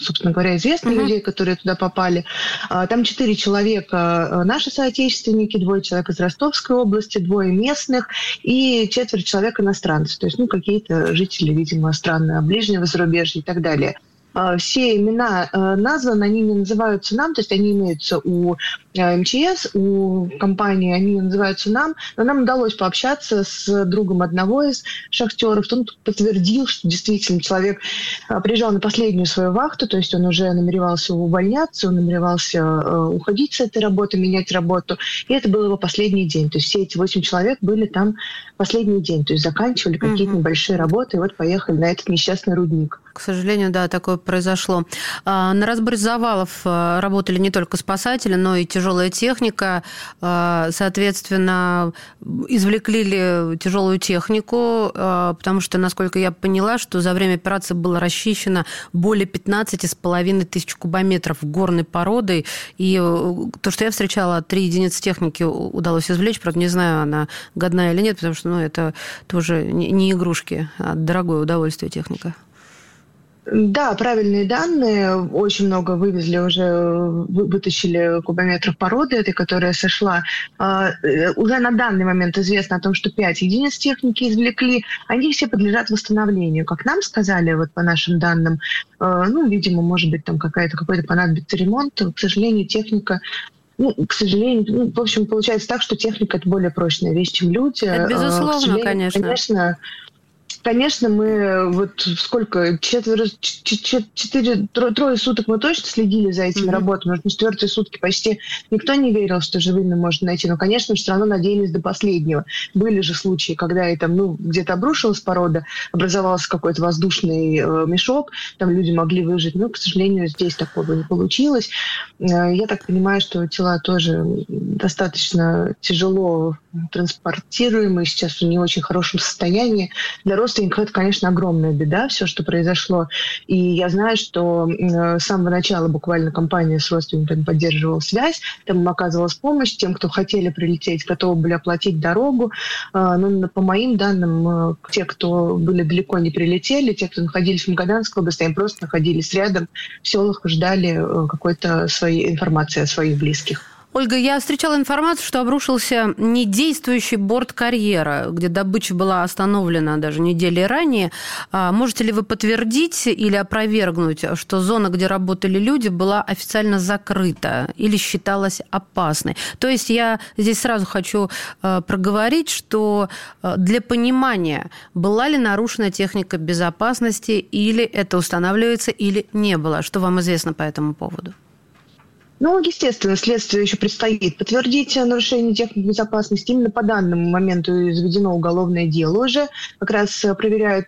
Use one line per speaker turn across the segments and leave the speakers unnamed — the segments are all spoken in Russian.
собственно говоря, известных людей, которые туда попали. Там 4 человека наши соотечественники, 2 человека из Ростовской области, 2 местных и 4 человек иностранцев. То есть, какие-то жители, видимо, стран ближнего зарубежья и так далее. Все имена названы, они не называются нам, то есть они имеются у МЧС, у компании, они называются нам, но нам удалось пообщаться с другом одного из шахтеров. Он подтвердил, что действительно человек приезжал на последнюю свою вахту, то есть он уже намеревался увольняться, он намеревался уходить с этой работы, менять работу, и это был его последний день. То есть все эти 8 человек были там последний день, то есть заканчивали какие-то небольшие работы, и вот поехали на этот несчастный рудник.
К сожалению, да, такое произошло. На разборе завалов работали не только спасатели, но и тяжелая техника. Соответственно, извлекли ли тяжелую технику, потому что, насколько я поняла, что за время операции было расчищено более 15,5 тысяч кубометров горной породы. И то, что я встречала, 3 единицы техники удалось извлечь. Правда, не знаю, она годная или нет, потому что это тоже не игрушки, а дорогое удовольствие техника.
Да, правильные данные. Очень много вывезли уже, вытащили кубометров породы этой, которая сошла. Уже на данный момент известно о том, что 5 единиц техники извлекли. Они все подлежат восстановлению. Как нам сказали, вот по нашим данным, видимо, может быть, там какой-то понадобится ремонт. К сожалению, техника... к сожалению, в общем, получается так, что техника – это более прочная вещь, чем люди.
Это безусловно, конечно.
Конечно, мы трое суток мы точно следили за этими работами, может, на 4-е сутки почти никто не верил, что живыми можно найти, но, конечно, все равно надеялись до последнего. Были же случаи, когда где-то обрушилась порода, образовался какой-то воздушный мешок, там люди могли выжить, но, к сожалению, здесь такого не получилось. Я так понимаю, что тела тоже достаточно тяжело транспортируемые, сейчас в не очень хорошем состоянии. Для родственников это, конечно, огромная беда, все, что произошло. И я знаю, что с самого начала буквально компания с родственниками поддерживала связь, там им оказывалась помощь тем, кто хотели прилететь, готовы были оплатить дорогу. Но по моим данным, те, кто были далеко, не прилетели, те, кто находились в Магаданской области, они просто находились рядом, в селах, ждали какой-то своей информации о своих близких.
Ольга, я встречала информацию, что обрушился недействующий борт карьера, где добыча была остановлена даже недели ранее. Можете ли вы подтвердить или опровергнуть, что зона, где работали люди, была официально закрыта или считалась опасной? То есть я здесь сразу хочу проговорить, что для понимания, была ли нарушена техника безопасности, или это устанавливается, или не было. Что вам известно по этому поводу?
Естественно, следствие еще предстоит подтвердить нарушение техники безопасности. Именно по данному моменту заведено уголовное дело уже. Как раз проверяют,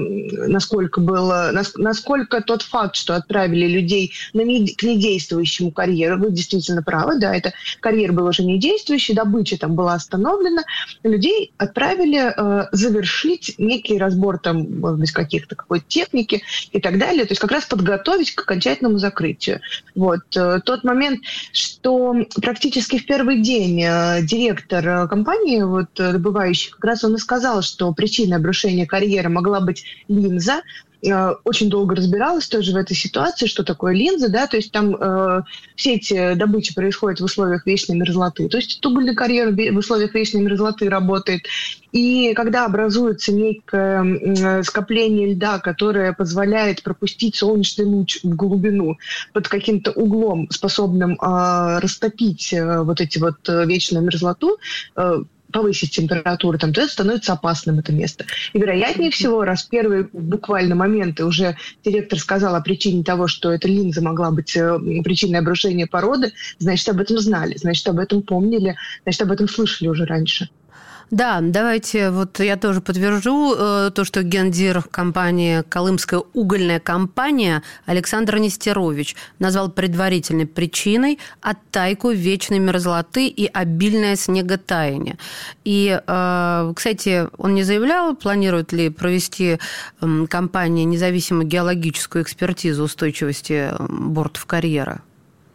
насколько тот факт, что отправили людей к недействующему карьеру. Вы действительно правы, да, это карьер был уже недействующий, добыча там была остановлена. Людей отправили завершить некий разбор там, может быть, какой-то техники и так далее. То есть как раз подготовить к окончательному закрытию. Тот момент, что практически в первый день директор компании, добывающий, как раз он и сказал, что причиной обрушения карьера могла быть линза. Очень долго разбиралась тоже в этой ситуации, что такое линза, да, то есть там все эти добычи происходят в условиях вечной мерзлоты, то есть угольный карьер в условиях вечной мерзлоты работает, и когда образуется некое скопление льда, которое позволяет пропустить солнечный луч в глубину под каким-то углом, способным растопить вечную мерзлоту, повысить температуру, то это становится опасным, это место. И вероятнее всего, раз в первые буквально моменты уже директор сказал о причине того, что эта линза могла быть причиной обрушения породы, значит, об этом знали, значит, об этом помнили, значит, об этом слышали уже раньше.
Да, давайте, я тоже подтвержу то, что гендир компании «Колымская угольная компания» Александр Нестерович назвал предварительной причиной оттайку вечной мерзлоты и обильное снеготаяние. И, кстати, он не заявлял, планирует ли провести компания независимую геологическую экспертизу устойчивости бортов карьера?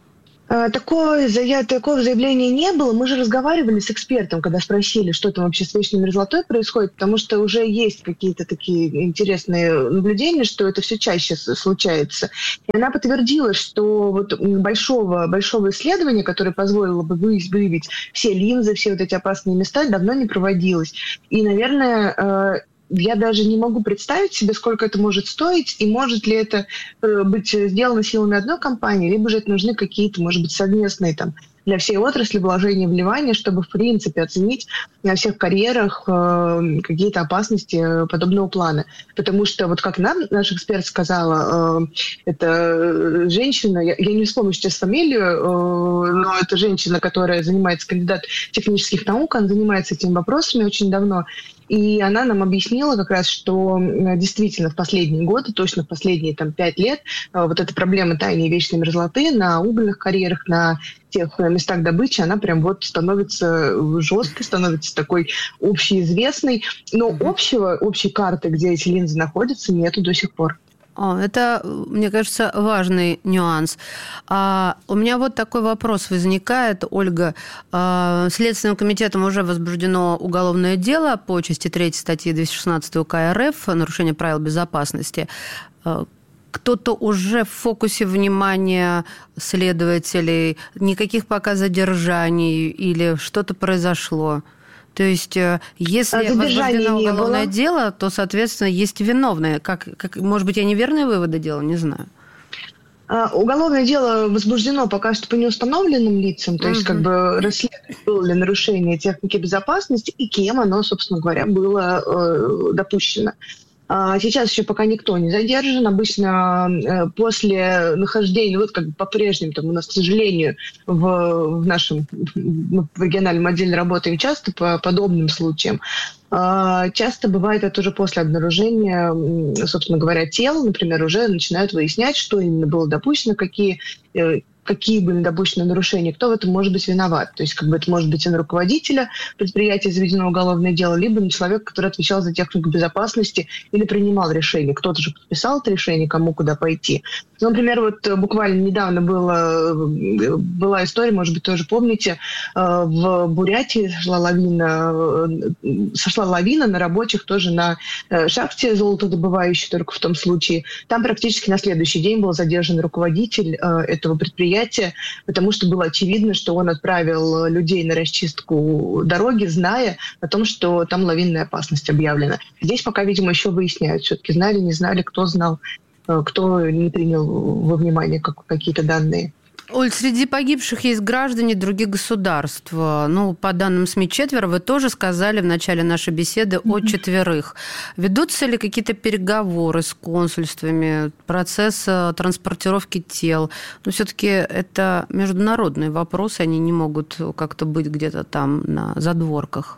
Такого заявления не было. Мы же разговаривали с экспертом, когда спросили, что там вообще с вечной мерзлотой происходит, потому что уже есть какие-то такие интересные наблюдения, что это все чаще случается. И она подтвердила, что вот большого исследования, которое позволило бы выявить все линзы, все вот эти опасные места, давно не проводилось. И, наверное, я даже не могу представить себе, сколько это может стоить, и может ли это быть сделано силами одной компании, либо же это нужны какие-то, может быть, совместные там для всей отрасли вложения, вливания, чтобы, в принципе, оценить на всех карьерах какие-то опасности подобного плана. Потому что, вот как нам наш эксперт сказала, это женщина, я не вспомню сейчас фамилию, но это женщина, которая занимается, кандидат технических наук, она занимается этими вопросами очень давно. И она нам объяснила как раз, что действительно в последние годы, точно в последние 5 лет, вот эта проблема таяния вечной мерзлоты на угольных карьерах, на тех местах добычи, она прям вот становится жесткой, становится такой общеизвестной. Но общей карты, где эти линзы находятся, нету до сих пор.
Это, мне кажется, важный нюанс. У меня вот такой вопрос возникает, Ольга. Следственным комитетом уже возбуждено уголовное дело по части 3 статьи 216 УК РФ «Нарушение правил безопасности». Кто-то уже в фокусе внимания следователей, никаких пока задержаний или что-то произошло? То есть, если возбуждено уголовное дело, то, соответственно, есть виновные. Может быть, я неверные выводы делала, не знаю.
Уголовное дело возбуждено пока что по неустановленным лицам, то есть расследование, было ли нарушение техники безопасности и кем оно, собственно говоря, было допущено. Сейчас еще пока никто не задержан. Обычно после нахождения, по-прежнему у нас, к сожалению, в нашем в региональном отделе работаем часто по подобным случаям. Часто бывает это уже после обнаружения, собственно говоря, тел, например, уже начинают выяснять, что именно было допущено, какие были допущены нарушения, кто в этом может быть виноват. То есть это может быть и на руководителя предприятия заведено уголовное дело, либо на человека, который отвечал за технику безопасности или принимал решение. Кто-то же подписал это решение, кому куда пойти. Например, буквально недавно была история, может быть, тоже помните, в Бурятии сошла лавина на рабочих тоже на шахте золотодобывающей, только в том случае. Там практически на следующий день был задержан руководитель этого предприятия, потому что было очевидно, что он отправил людей на расчистку дороги, зная о том, что там лавинная опасность объявлена. Здесь пока, видимо, еще выясняют, все-таки знали, не знали, кто знал, кто не принял во внимание какие-то данные.
Оль, среди погибших есть граждане других государств. По данным СМИ 4, вы тоже сказали в начале нашей беседы о 4. Ведутся ли какие-то переговоры с консульствами, процесс транспортировки тел? Все-таки это международные вопросы, они не могут как-то быть где-то там на задворках.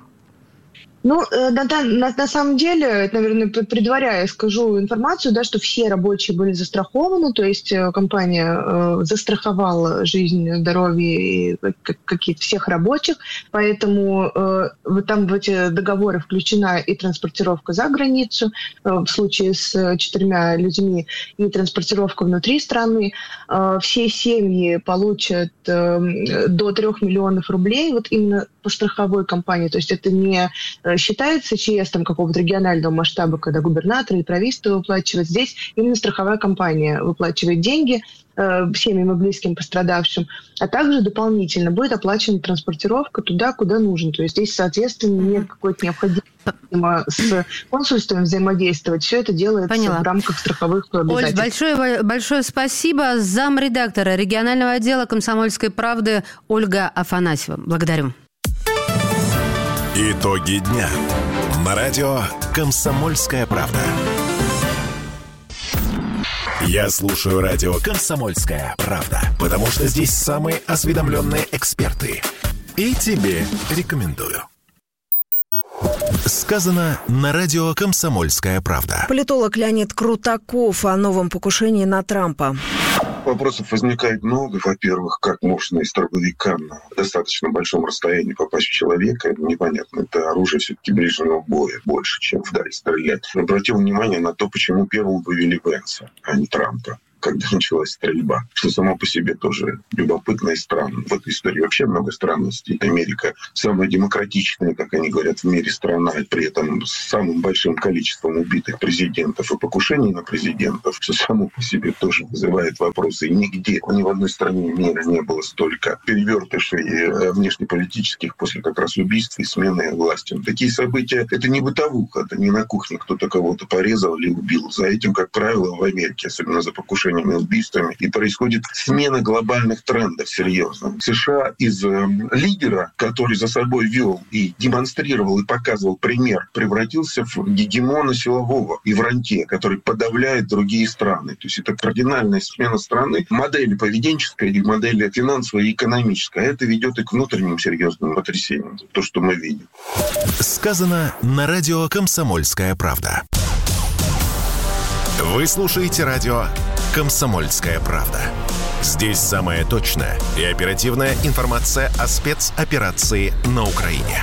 На самом деле, наверное, предваряя, скажу информацию, что все рабочие были застрахованы, то есть компания застраховала жизнь, здоровье какие-то всех рабочих, поэтому там в эти договоры включена и транспортировка за границу, в случае с 4 людьми, и транспортировка внутри страны. Все семьи получат до 3 миллионов рублей именно по страховой компании, то есть это не считается ЧС какого-то регионального масштаба, когда губернатор или правительство выплачивает. Здесь именно страховая компания выплачивает деньги семьям и близким пострадавшим, а также дополнительно будет оплачена транспортировка туда, куда нужно. То есть здесь, соответственно, нет какой-то необходимости с консульством взаимодействовать. Все это делается в рамках страховых обязательств.
Оль, большое спасибо. Замредактора регионального отдела «Комсомольской правды» Ольга Афанасьева. Благодарю.
Итоги дня. На радио «Комсомольская правда». Я слушаю радио «Комсомольская правда», потому что здесь самые осведомленные эксперты. И тебе рекомендую. Сказано на радио «Комсомольская правда».
Политолог Леонид Крутаков о новом покушении на Трампа.
Вопросов возникает много. Во-первых, как можно из дробовика на достаточно большом расстоянии попасть в человека? Непонятно. Это оружие все-таки ближнего боя больше, чем вдаль стрелять. Обратил внимание на то, почему первым вывели Венса, а не Трампа. когда началась стрельба, что само по себе тоже любопытно и странно. В этой истории вообще много странностей. Америка самая демократичная, как они говорят, в мире страна, и при этом с самым большим количеством убитых президентов и покушений на президентов, что само по себе тоже вызывает вопросы. И нигде, ни в одной стране мира не было столько перевертышей внешнеполитических после как раз убийств и смены власти. Такие события — это не бытовуха, это не на кухне кто-то кого-то порезал или убил. За этим, как правило, в Америке, особенно за покушениями и убийствами, и происходит смена глобальных трендов серьезно. США из лидера, который за собой вел и демонстрировал и показывал пример, превратился в гегемона силового и в рантье, который подавляет другие страны. То есть это кардинальная смена страны, модели поведенческой и модели финансовой и экономической. А это ведет и к внутренним серьезным потрясениям. То, что мы видим.
Сказано на радио «Комсомольская правда». Вы слушаете радио «Комсомольская правда». Здесь самая точная и оперативная информация о спецоперации на Украине.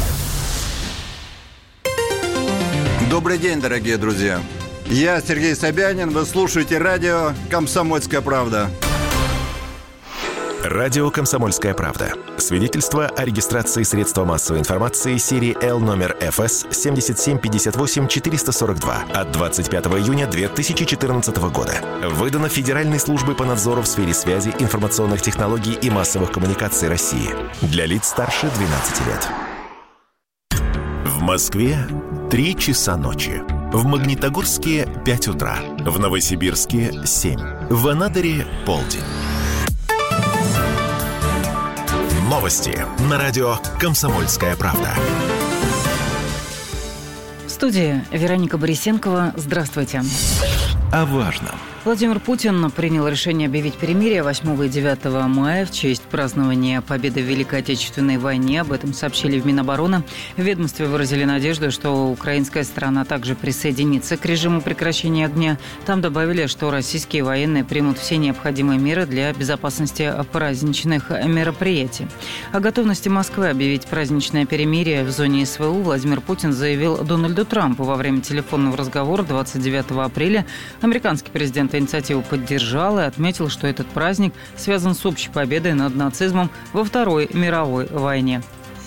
Добрый день, дорогие друзья. Я Сергей Собянин. Вы слушаете радио «Комсомольская правда».
Радио «Комсомольская правда». Свидетельство о регистрации средства массовой информации серии L номер ФС 7758-442 от 25 июня 2014 года. Выдано Федеральной службой по надзору в сфере связи, информационных технологий и массовых коммуникаций России. Для лиц старше 12 лет. В Москве 3 часа ночи. В Магнитогорске 5 утра. В Новосибирске 7. В Анадыре полдень. Новости на радио «Комсомольская правда».
В студии Вероника Борисенкова. Здравствуйте.
О важном.
Владимир Путин принял решение объявить перемирие 8 и 9 мая в честь празднования победы в Великой Отечественной войне. Об этом сообщили в Минобороны. В ведомстве выразили надежду, что украинская сторона также присоединится к режиму прекращения огня. Там добавили, что российские военные примут все необходимые меры для безопасности праздничных мероприятий. О готовности Москвы объявить праздничное перемирие в зоне СВО Владимир Путин заявил Дональду Трампу во время телефонного разговора 29 апреля. Американский президент инициативу поддержал и отметил, что этот праздник связан с общей победой над нацизмом во Второй мировой войне.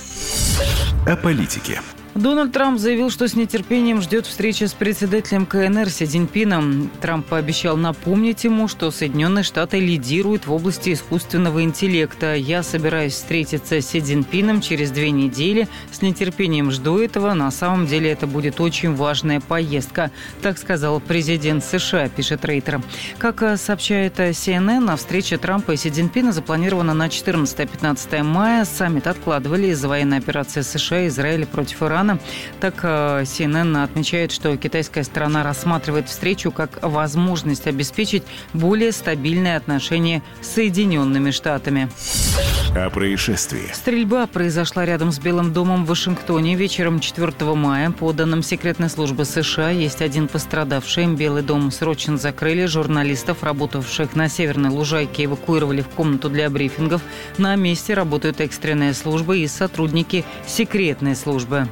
О политике.
Дональд Трамп заявил, что с нетерпением ждет встречи с председателем КНР Си Цзиньпином. Трамп пообещал напомнить ему, что Соединенные Штаты лидируют в области искусственного интеллекта. «Я собираюсь встретиться с Си Цзиньпином через 2 недели. С нетерпением жду этого. На самом деле это будет очень важная поездка», – так сказал президент США, пишет Рейтер. Как сообщает CNN, встреча Трампа и Си Цзиньпина запланирована на 14-15 мая. Саммит откладывали из-за военной операции США и Израиля против Ирана. Так, CNN отмечает, что китайская сторона рассматривает встречу как возможность обеспечить более стабильные отношения с Соединенными Штатами.
О происшествии.
Стрельба произошла рядом с Белым домом в Вашингтоне вечером 4 мая. По данным секретной службы США, есть 1 пострадавший. Белый дом срочно закрыли. Журналистов, работавших на Северной Лужайке, эвакуировали в комнату для брифингов. На месте работают экстренные службы и сотрудники секретной службы.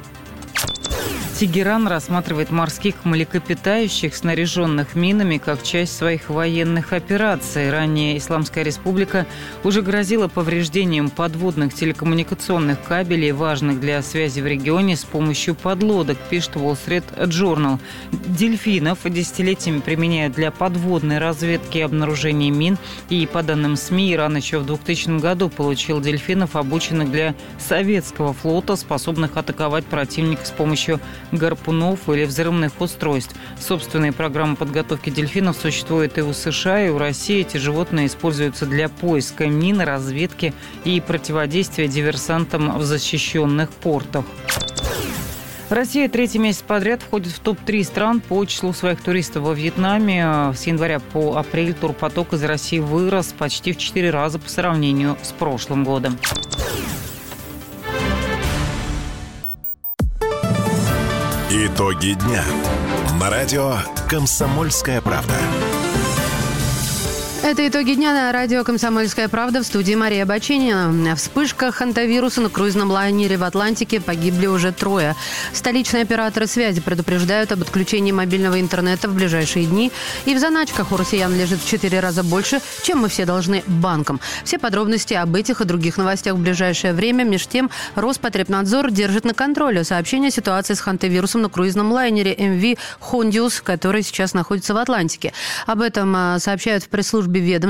Тегеран рассматривает морских млекопитающих, снаряженных минами, как часть своих военных операций. Ранее Исламская Республика уже грозила повреждением подводных телекоммуникационных кабелей, важных для связи в регионе, с помощью подлодок, пишет Wall Street Journal. Дельфинов десятилетиями применяют для подводной разведки и обнаружения мин. И, по данным СМИ, Иран еще в 2000 году получил дельфинов, обученных для советского флота, способных атаковать противника с помощью гарпунов или взрывных устройств. Собственные программы подготовки дельфинов существуют и у США, и у России. Эти животные используются для поиска мин, разведки и противодействия диверсантам в защищенных портах. Россия 3-й месяц подряд входит в топ-3 стран по числу своих туристов во Вьетнаме. С января по апрель турпоток из России вырос почти в 4 раза по сравнению с прошлым годом.
Итоги дня. На радио «Комсомольская правда».
Это итоги дня на радио «Комсомольская правда», в студии Мария Баченина. Вспышка хантавируса на круизном лайнере в Атлантике, погибли уже 3. Столичные операторы связи предупреждают об отключении мобильного интернета в ближайшие дни. И в заначках у россиян лежит в 4 раза больше, чем мы все должны банкам. Все подробности об этих и других новостях в ближайшее время. Меж тем, Роспотребнадзор держит на контроле сообщение о ситуации с хантавирусом на круизном лайнере MV Hondius, который сейчас находится в Атлантике. Об этом сообщают в пресс-службе ведомства.